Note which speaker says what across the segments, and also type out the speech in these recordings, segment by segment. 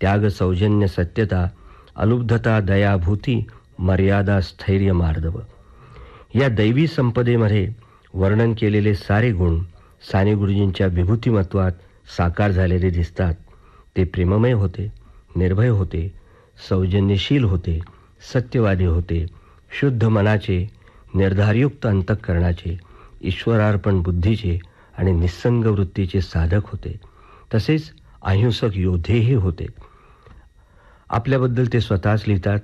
Speaker 1: त्याग सौजन्य सत्यता अलुब्धता दयाभूती मर्यादा स्थैर्य मार्दव. या दैवी संपदेमध्ये वर्णन केलेले सारे गुण साने गुरुजींच्या विभूतिमत्वात साकार झालेले दिसतात. ते प्रेममय होते, निर्भय होते, सौजन्यशील होते, सत्यवादी होते, शुद्ध मनाचे, निर्धारयुक्त अंतःकरणाचे, ईश्वरार्पण बुद्धीचे आणि निस्संग वृत्तीचे साधक होते. तसेच अहिंसक योद्धेही होते. आपल्याबद्दल ते स्वतःच लिहितात,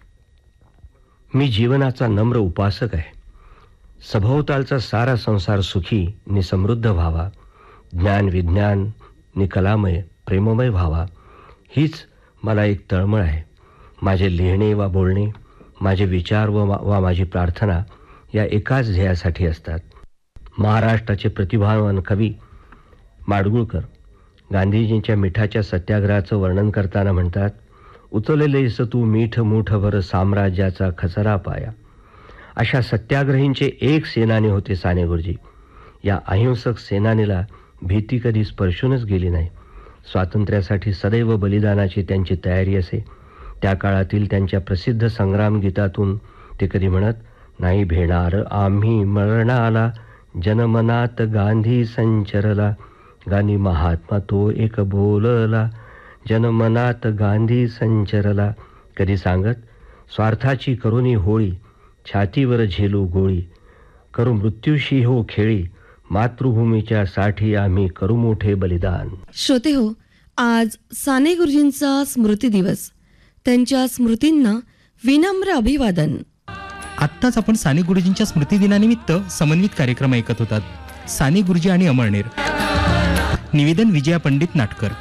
Speaker 1: मी जीवनाचा नम्र उपासक आहे. सभोवतालचा सारा संसार सुखी नि समृद्ध व्हावा, ज्ञान विज्ञान नि कलामय प्रेममय व्हावा, हीच मला एक तळमळ आहे. माझे लिहिणे वा बोलणे, माझे विचार वा माझी प्रार्थना या एकाच ध्येयासाठी असतात. महाराष्ट्राचे प्रतिभावान कवी माडगुळकर गांधीजींच्या मिठाच्या सत्याग्रहाचं वर्णन करताना म्हणतात, उचललेस तू मीठ मूठभर साम्राज्याचा खचरा पाया. अशा सत्याग्रहींचे एक सेनानी होते साने गुरुजी. या अहिंसक सेनानीला भीती कधी स्पर्शूनच गेली नाही. स्वातंत्र्यासाठी सदैव बलिदानाची त्यांची तयारी असे. त्या काळातील त्यांच्या प्रसिद्ध संग्राम गीतातून ते कधी म्हणत, नाही भेणार आम्ही मरणाला, जनमनात गांधी संचरला, गांधी महात्मा तो एक बोलला, जनमनात गांधी संचरला. कधी सांगत, स्वार्थाची करुणी होळी, छातीवर झेलू गोळी, करू मृत्यूशी हो खेळी, मातृभूमीच्या साठी आम्ही करू मोठे बलिदान.
Speaker 2: श्रोते हो, आज साने गुरुजींचा स्मृती दिवस. त्यांच्या स्मृतींना विनम्र अभिवादन.
Speaker 3: आत्ताच आपण साने गुरुजींच्या स्मृती दिनानिमित्त समन्वित कार्यक्रम ऐकत होतात. साने गुरुजी आणि अमळनेर. निवेदन विजया पंडित नाटकर.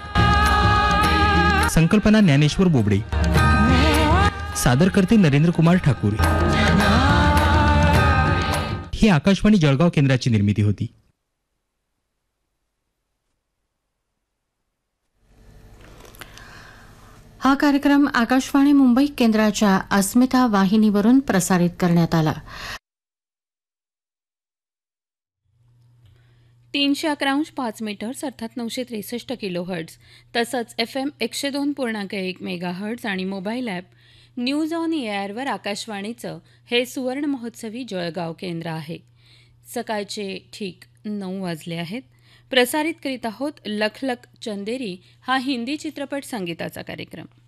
Speaker 3: संकल्पना ज्ञानेश्वर बोबडे. सादर करते नरेंद्र कुमार ठाकूर. ही आकाशवाणी जळगाव केंद्राची निर्मिती होती.
Speaker 4: हा कार्यक्रम आकाशवाणी मुंबई केंद्राच्या अस्मिता वाहिनीवरून प्रसारित करण्यात आला.
Speaker 5: 311.5 मीटर्स अर्थात 963 किलोहर्ट्ज तसंच FM 102.1 मेगाहर्ट्ज आणि मोबाईल ॲप न्यूज ऑन एअरवर आकाशवाणीचं हे सुवर्ण महोत्सवी जळगाव केंद्र आहे. सकाळचे ठीक 9 वाजले आहेत. प्रसारित करीत आहोत लख लख चंदेरी हा हिंदी चित्रपट संगीताचा कार्यक्रम.